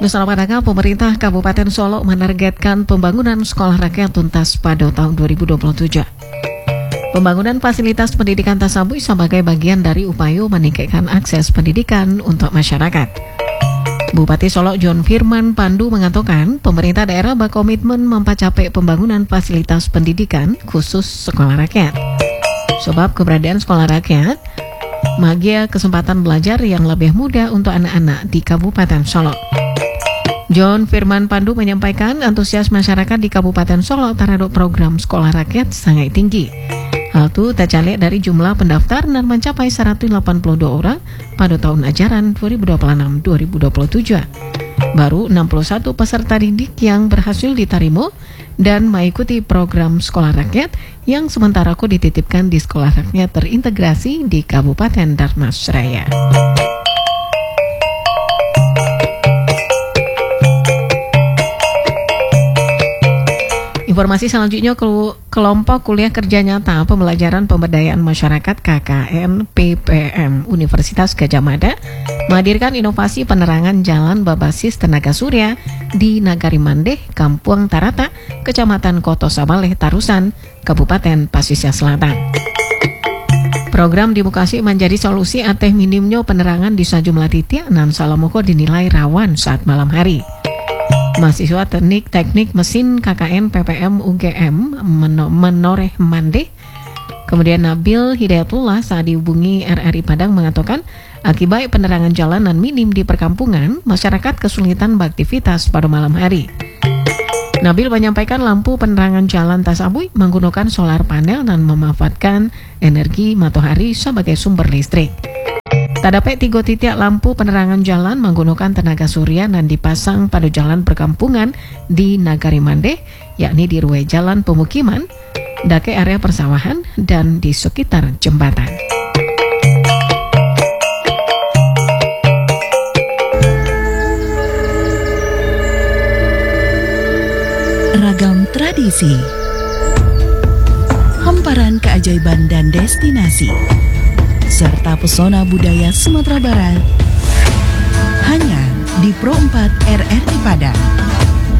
Bersama dengan pemerintah Kabupaten Solok menargetkan pembangunan sekolah rakyat tuntas pada tahun 2027. Pembangunan fasilitas pendidikan Tasabui sebagai bagian dari upaya meningkatkan akses pendidikan untuk masyarakat. Bupati Solok John Firman Pandu mengatakan pemerintah daerah berkomitmen mempercapai pembangunan fasilitas pendidikan khusus sekolah rakyat. Sebab keberadaan sekolah rakyat magia kesempatan belajar yang lebih mudah untuk anak-anak di Kabupaten Solok. John Firman Pandu menyampaikan antusias masyarakat di Kabupaten Solok terhadap program sekolah rakyat sangat tinggi. Hal itu terlihat dari jumlah pendaftar dan mencapai 182 orang pada tahun ajaran 2026-2027. Baru 61 peserta didik yang berhasil diterima dan mengikuti program sekolah rakyat yang sementara dititipkan di sekolah rakyat terintegrasi di Kabupaten Dharmasraya. Informasi selanjutnya, kelompok kuliah kerja nyata pembelajaran pemberdayaan masyarakat KKN PPM Universitas Gadjah Mada menghadirkan inovasi penerangan jalan berbasis tenaga surya di Nagari Mandeh, Kampung Tarata, Kecamatan Koto Sabaleh, Tarusan, Kabupaten Pasisir Selatan. Program dimukasi menjadi solusi atas minimnya penerangan di sejumlah titik dan Salamoko dinilai rawan saat malam hari. Mahasiswa teknik mesin KKN PPM UGM Menoreh Mandeh, kemudian Nabil Hidayatullah saat dihubungi RRI Padang mengatakan akibat penerangan jalanan minim di perkampungan, masyarakat kesulitan beraktivitas pada malam hari. Nabil menyampaikan lampu penerangan jalan Tasabui menggunakan solar panel dan memanfaatkan energi matahari sebagai sumber listrik. Terdapat 3 titik lampu penerangan jalan menggunakan tenaga surya dan dipasang pada jalan perkampungan di Nagari Mandeh, yakni di ruas jalan pemukiman, dake area persawahan, dan di sekitar jembatan. Ragam tradisi, hamparan keajaiban dan destinasi, serta pesona budaya Sumatera Barat hanya di Pro 4 RRI Padang.